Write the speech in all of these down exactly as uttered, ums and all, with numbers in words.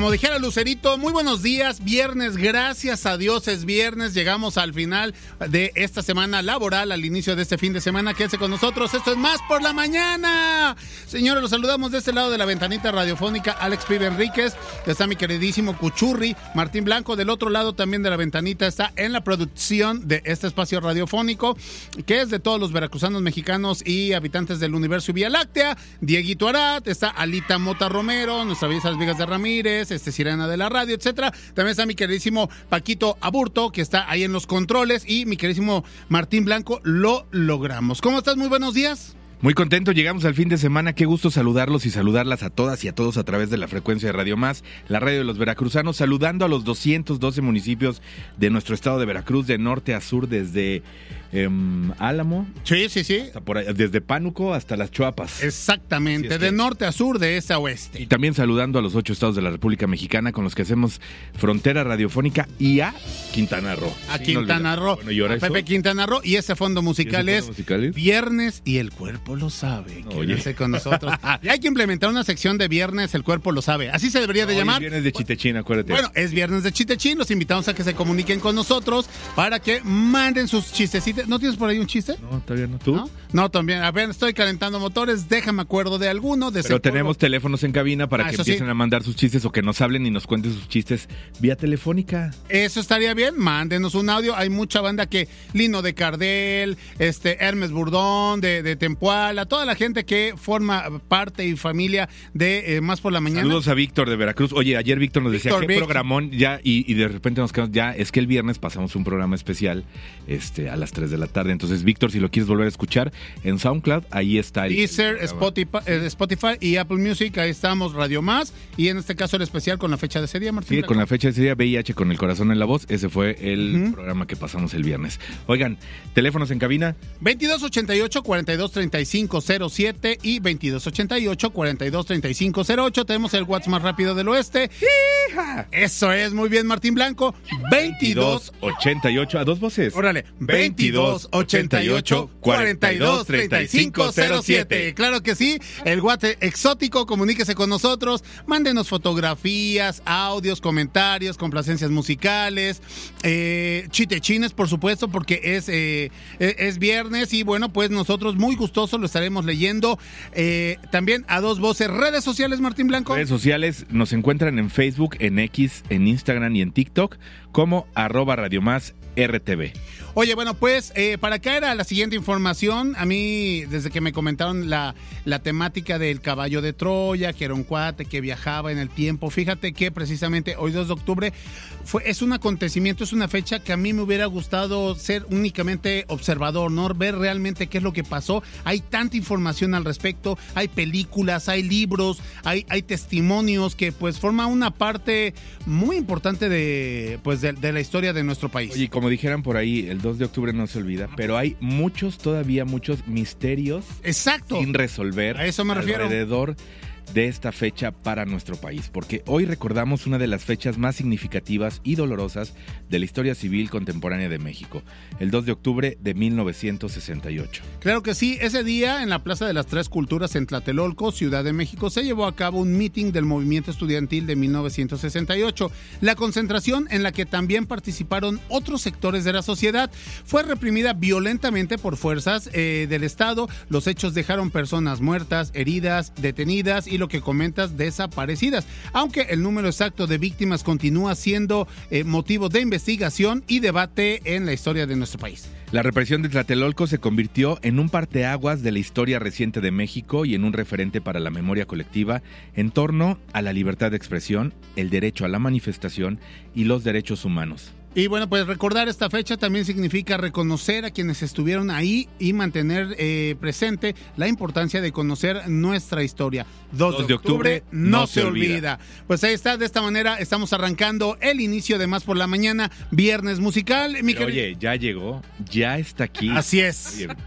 Como dijera Lucerito, muy buenos días, viernes, gracias a Dios es viernes, llegamos al final de esta semana laboral, al inicio de este fin de semana, quédense con nosotros, esto es Más por la Mañana. Señores, los saludamos de este lado de la ventanita radiofónica, Alex Pibe Enríquez, está mi queridísimo Cuchurri, Martín Blanco, del otro lado también de la ventanita está en la producción de este espacio radiofónico, que es de todos los veracruzanos, mexicanos y habitantes del universo y Vía Láctea, Dieguito Arad, está Alita Mota Romero, nuestra belleza Las Vigas de Ramírez, este Sirena de la Radio, etcétera. También está mi queridísimo Paquito Aburto, que está ahí en los controles, y mi queridísimo Martín Blanco. Lo logramos. ¿Cómo estás? Muy buenos días. Muy contento, llegamos al fin de semana, qué gusto saludarlos y saludarlas a todas y a todos a través de la frecuencia de Radio Más, la radio de los veracruzanos, saludando a los doscientos doce municipios de nuestro estado de Veracruz, de norte a sur, desde eh, Álamo, sí, sí, sí, hasta por ahí, desde Pánuco hasta las Chuapas. Exactamente, es de que... norte a sur, de este a oeste. Y también saludando a los ocho estados de la República Mexicana con los que hacemos frontera radiofónica y a Quintana Roo. A sí, Quintana no Roo, bueno, ¿y ahora a Pepe eso? Quintana Roo, y ese fondo musical, ¿Y ese es, fondo musical es Viernes y el cuerpo lo sabe. Quédense con nosotros. Y hay que implementar una sección de Viernes, el cuerpo lo sabe. Así se debería de no, llamar. Es Viernes de Chitechín, acuérdate. Bueno, es Viernes de Chitechín. Los invitamos a que se comuniquen con nosotros para que manden sus chistecitos. ¿No tienes por ahí un chiste? No, todavía no. ¿Tú? No, no también. A ver, estoy calentando motores. Déjame acuerdo de alguno. De Pero tenemos teléfonos en cabina para ah, que empiecen sí. a mandar sus chistes o que nos hablen y nos cuenten sus chistes vía telefónica. Eso estaría bien. Mándenos un audio. Hay mucha banda que Lino de Cardel, este Hermes Burdón, de, de Tempuala, toda la gente que forma parte y familia de eh, Más por la Mañana. Saludos a Víctor de Veracruz. Oye, ayer Víctor nos decía, Víctor, ¿qué Víctor. programón? Ya, y, y de repente nos quedamos, ya, es que el viernes pasamos un programa especial este, a las tres de la tarde. Entonces, Víctor, si lo quieres volver a escuchar, en SoundCloud, ahí está. El, Deezer, el Spotify, eh, Spotify y Apple Music, ahí estamos, Radio Más, y en este caso el especial con la fecha de ese día, Martín. Sí, Blanco. Con la fecha de ese día, V I H con el corazón en la voz, ese fue el uh-huh. programa que pasamos el viernes. Oigan, teléfonos en cabina. veintidós ochenta y ocho, cuarenta y dos treinta y cinco cero siete y veintidós ochenta y ocho, cuarenta y dos treinta y cinco cero ocho. Tenemos el WhatsApp más rápido del oeste. ¡Hija! Eso es, muy bien, Martín Blanco. veintidós ochenta y ocho, a dos voces. Órale, veintidós ochenta y ocho, cuarenta y dos treinta y cinco cero siete. Claro que sí, el WhatsApp exótico, comuníquese con nosotros, mándenos fotografías, audios, comentarios, complacencias musicales, eh, chitechines, por supuesto, porque es, eh, es viernes y bueno, pues nosotros muy gustosos lo estaremos leyendo. Eh, también a dos voces, redes sociales, Martín Blanco. Redes sociales nos encuentran en Facebook, en X, en Instagram y en TikTok como arroba Radio Más R T V. Oye, bueno, pues eh, para caer a la siguiente información, a mí desde que me comentaron la, la temática del caballo de Troya, que era un cuate que viajaba en el tiempo, fíjate que precisamente hoy dos de octubre fue, es un acontecimiento, es una fecha que a mí me hubiera gustado ser únicamente observador, ¿no? Ver realmente qué es lo que pasó. Hay tanta información al respecto, hay películas, hay libros, hay, hay testimonios que pues forman una parte muy importante de, pues, de, de la historia de nuestro país. Oye, como dijeran por ahí, el dos de octubre no se olvida, pero hay muchos, todavía muchos misterios Exacto. sin resolver. A eso me refiero. Alrededor de esta fecha para nuestro país, porque hoy recordamos una de las fechas más significativas y dolorosas de la historia civil contemporánea de México, el dos de octubre de mil novecientos sesenta y ocho. Claro que sí, ese día en la Plaza de las Tres Culturas en Tlatelolco, Ciudad de México, se llevó a cabo un meeting del movimiento estudiantil de mil novecientos sesenta y ocho. La concentración, en la que también participaron otros sectores de la sociedad, fue reprimida violentamente por fuerzas eh, del Estado. Los hechos dejaron personas muertas, heridas, detenidas y lo que comentas, desaparecidas, aunque el número exacto de víctimas continúa siendo eh, motivo de investigación y debate en la historia de nuestro país. La represión de Tlatelolco se convirtió en un parteaguas de la historia reciente de México y en un referente para la memoria colectiva en torno a la libertad de expresión, el derecho a la manifestación y los derechos humanos. Y bueno, pues recordar esta fecha también significa reconocer a quienes estuvieron ahí y mantener eh, presente la importancia de conocer nuestra historia. dos de octubre no se olvida. Pues ahí está, de esta manera estamos arrancando el inicio de Más por la Mañana, viernes musical. Mi Pero, oye, ya llegó, ya está aquí. Así es. Oye,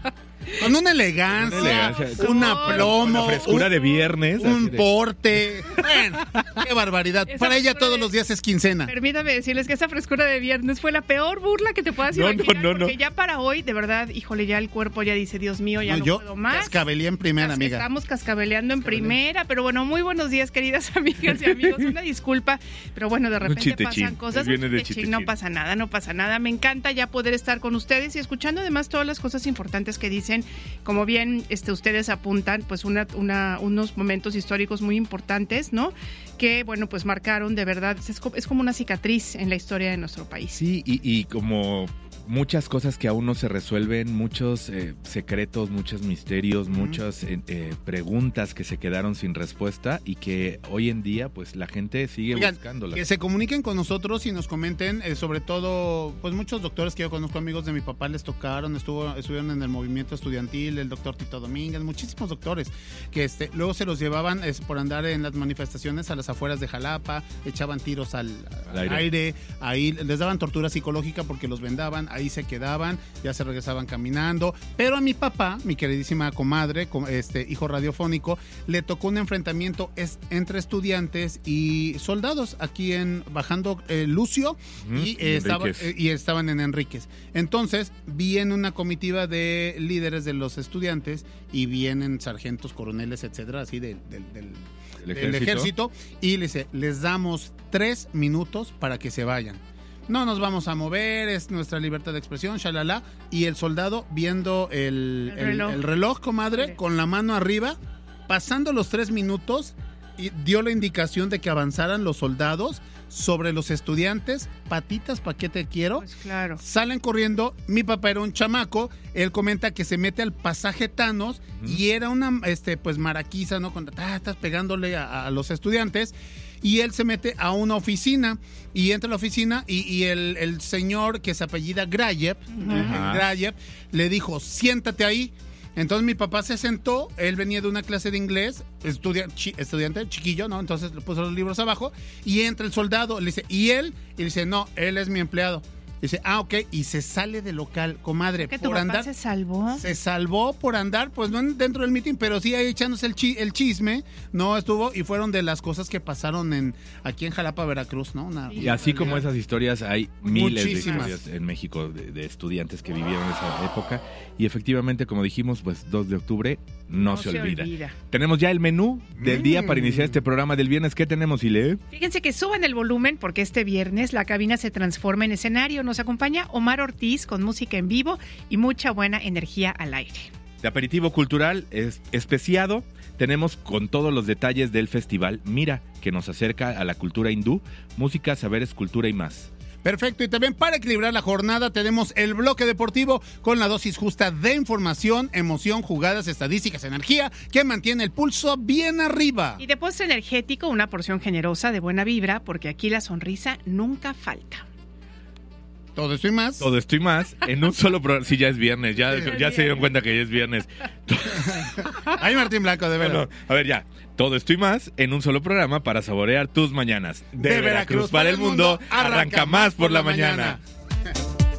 Con una elegancia, Una elegancia. un aplomo, Una frescura un, de viernes. un así de- porte. Bueno, qué barbaridad. Esa Para ella frescura todos de- los días es quincena. Permítame decirles que esa frescura de viernes fue la peor burla que te puedas No, no, imaginar. no, no. Porque ya para hoy, de verdad, híjole, ya el cuerpo ya dice, Dios mío, ya No, no, yo puedo más. cascabelé en primera, Cas- amiga. Estamos cascabeleando en primera, pero bueno, muy buenos días, queridas amigas y amigos. Una disculpa, pero bueno, de repente chistechín, pasan cosas. es viernes de Un chistechín, chistechín. no pasa nada, no pasa nada. Me encanta ya poder estar con ustedes y escuchando además todas las cosas importantes que dicen. Como bien este, ustedes apuntan, pues una, una, unos momentos históricos muy importantes, ¿no? Que, bueno, pues marcaron de verdad, es, co- es como una cicatriz en la historia de nuestro país. Sí, y, y como muchas cosas que aún no se resuelven, muchos eh, secretos, muchos misterios, Ujú. muchas eh, eh, preguntas que se quedaron sin respuesta y que hoy en día pues la gente sigue Oigan, buscándolas. que se comuniquen con nosotros y nos comenten, eh, sobre todo, pues muchos doctores que yo conozco, amigos de mi papá, les tocaron, estuvo, estuvieron en el movimiento estudiantil, el doctor Tito Domínguez, muchísimos doctores que este, luego se los llevaban es, por andar en las manifestaciones a las afueras de Jalapa, echaban tiros al, al Al aire. aire. Ahí les daban tortura psicológica porque los vendaban, ahí se quedaban, ya se regresaban caminando, pero a mi papá, mi queridísima comadre, com- este hijo radiofónico, le tocó un enfrentamiento es- entre estudiantes y soldados aquí en bajando eh, Lucio Ujú, y, eh, estaba- Enríquez. eh, y estaban en Enríquez. Entonces viene una comitiva de líderes de los estudiantes y vienen sargentos, coroneles, etcétera, así del, del, del- ¿El del ejército y le dice, les damos tres minutos para que se vayan. No nos vamos a mover, es nuestra libertad de expresión, shalala. Y el soldado viendo el, El el- reloj. el reloj, comadre, Sí. con la mano arriba, pasando los tres minutos, y dio la indicación de que avanzaran los soldados sobre los estudiantes, patitas, ¿pa' qué te quiero? Pues claro. Salen corriendo, mi papá era un chamaco, él comenta que se mete al pasaje Thanos Ujú. y era una este pues maraquiza, ¿no? Con, ah, estás pegándole a, a los estudiantes y él se mete a una oficina y entra a la oficina y, y el, el señor que se apellida Grayev, Ujú. eh, Ajá. Grayev, le dijo, siéntate ahí. Entonces mi papá se sentó, él venía de una clase de inglés, estudia- chi- estudiante chiquillo, ¿no? Entonces le puso los libros abajo y entra el soldado, le dice, ¿y él? Y dice, no, él es mi empleado. Dice, ah, ok, y se sale del local, comadre, ¿Que tu por papá andar. se salvó? Se salvó por andar, pues no en- dentro del mitin, pero sí ahí echándose el, chi- el chisme, no estuvo, y fueron de las cosas que pasaron en aquí en Jalapa, Veracruz, ¿no? Una, Y así como esas historias, hay miles Muchísimas. de historias en México de, de estudiantes que vivieron esa época. Y efectivamente, como dijimos, pues dos de octubre no, se, olvida. Tenemos ya el menú del día Mm. para iniciar este programa del viernes. ¿Qué tenemos, Ile? Fíjense que suban el volumen porque este viernes la cabina se transforma en escenario. Nos acompaña Omar Ortiz con música en vivo y mucha buena energía al aire. De aperitivo cultural es especiado. Tenemos con todos los detalles del festival Mira, que nos acerca a la cultura hindú, música, saberes, cultura y más. Perfecto, y también para equilibrar la jornada tenemos el bloque deportivo con la dosis justa de información, emoción, jugadas, estadísticas, energía, que mantiene el pulso bien arriba. Y de postre energético, una porción generosa de buena vibra porque aquí la sonrisa nunca falta. Todo esto y más. Todo esto y más en un solo programa. Sí, ya es viernes, ya, ya se dieron cuenta que ya es viernes. Ay, Martín Blanco, de verdad. Bueno, a ver, ya. Todo esto y más en un solo programa para saborear tus mañanas. De Veracruz para el mundo, arranca más por la mañana.